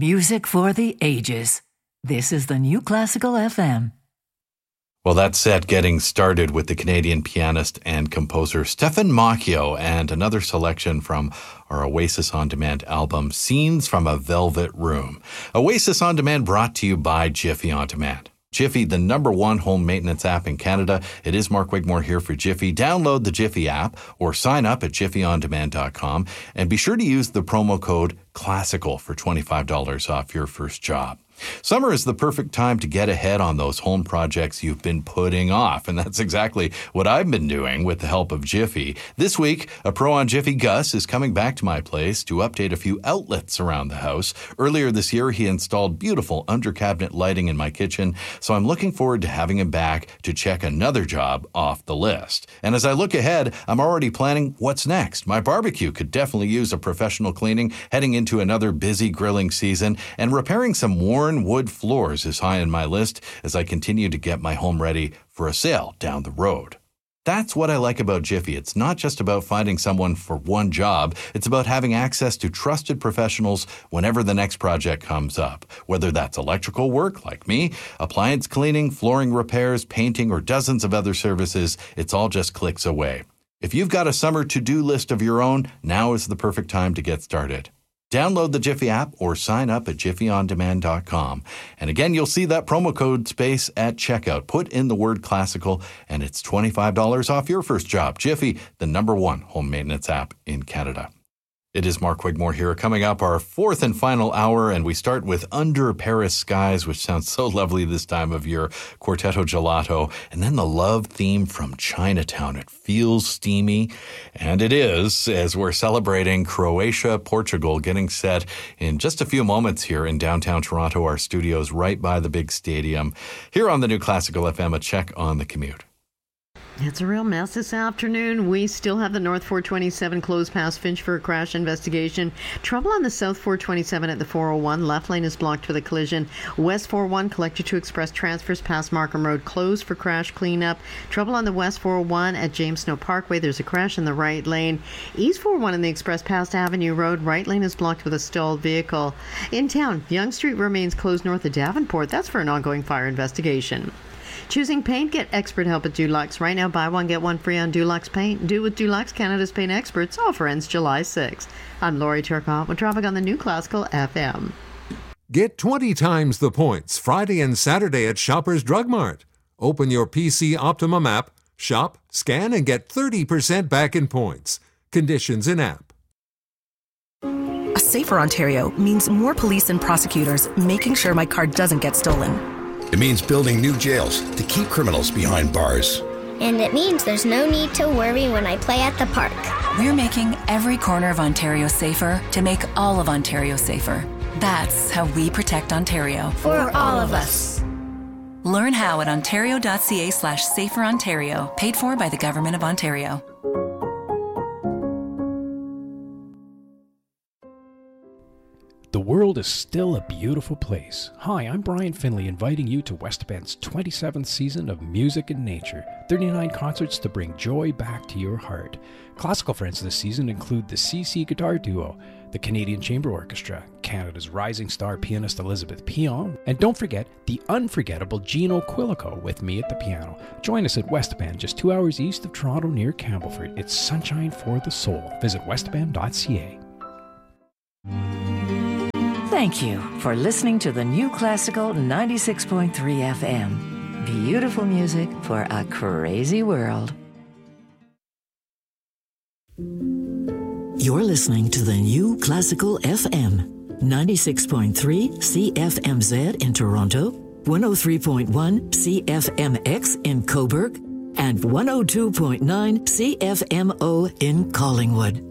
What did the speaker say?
Music for the ages. This is the New Classical FM. Well, that set getting started with the Canadian pianist and composer Stefan Macchio and another selection from our Oasis On Demand album, Scenes from a Velvet Room. Oasis On Demand brought to you by Jiffy On Demand. Jiffy, the #1 home maintenance app in Canada. It is Mark Wigmore here for Jiffy. Download the Jiffy app or sign up at jiffyondemand.com and be sure to use the promo code CLASSICAL for $25 off your first job. Summer is the perfect time to get ahead on those home projects you've been putting off, and that's exactly what I've been doing with the help of Jiffy. This week, a pro on Jiffy, Gus, is coming back to my place to update a few outlets around the house. Earlier this year, he installed beautiful under-cabinet lighting in my kitchen, so I'm looking forward to having him back to check another job off the list. And as I look ahead, I'm already planning what's next. My barbecue could definitely use a professional cleaning, heading into another busy grilling season, and repairing some worn wood floors is high on my list as I continue to get my home ready for a sale down the road. That's what I like about Jiffy. It's not just about finding someone for one job. It's about having access to trusted professionals whenever the next project comes up. Whether that's electrical work, like me, appliance cleaning, flooring repairs, painting, or dozens of other services, it's all just clicks away. If you've got a summer to-do list of your own, now is the perfect time to get started. Download the Jiffy app or sign up at jiffyondemand.com. And again, you'll see that promo code space at checkout. Put in the word classical and it's $25 off your first job. Jiffy, the #1 home maintenance app in Canada. It is Mark Wigmore here. Coming up, our fourth and final hour, and we start with Under Paris Skies, which sounds so lovely this time of year, Quartetto Gelato, and then the love theme from Chinatown. It feels steamy, and it is, as we're celebrating Croatia, Portugal, getting set in just a few moments here in downtown Toronto, our studios right by the big stadium. Here on the New Classical FM, a check on the commute. It's a real mess this afternoon. We still have the North 427 closed past Finch for a crash investigation. Trouble on the South 427 at the 401. Left lane is blocked for the collision. West 41 Collector 2 Express transfers past Markham Road closed for crash cleanup. Trouble on the West 401 at James Snow Parkway. There's a crash in the right lane. East 401 in the Express past Avenue Road. Right lane is blocked with a stalled vehicle. In town, Yonge Street remains closed north of Davenport. That's for an ongoing fire investigation. Choosing paint? Get expert help at Dulux. Right now, buy one, get one free on Dulux Paint. Do with Dulux, Canada's paint experts. Offer ends July 6th. I'm Laurie Turcotte with traffic on the New Classical FM. Get 20 times the points Friday and Saturday at Shoppers Drug Mart. Open your PC Optimum app, shop, scan, and get 30% back in points. Conditions in app. A safer Ontario means more police and prosecutors making sure my car doesn't get stolen. It means building new jails to keep criminals behind bars. And it means there's no need to worry when I play at the park. We're making every corner of Ontario safer to make all of Ontario safer. That's how we protect Ontario. For all of us. Learn how at ontario.ca/saferontario, paid for by the Government of Ontario. The world is still a beautiful place. Hi, I'm Brian Finley, inviting you to West Bend's 27th season of Music and Nature. 39 concerts to bring joy back to your heart. Classical friends this season include the CC Guitar Duo, the Canadian Chamber Orchestra, Canada's rising star pianist Elizabeth Pion, and don't forget the unforgettable Gino Quilico with me at the piano. Join us at West Bend, just 2 hours east of Toronto near Campbellford. It's sunshine for the soul. Visit westbend.ca. Thank you for listening to the New Classical 96.3 FM. Beautiful music for a crazy world. You're listening to the New Classical FM. 96.3 CFMZ in Toronto, 103.1 CFMX in Cobourg, and 102.9 CFMO in Collingwood.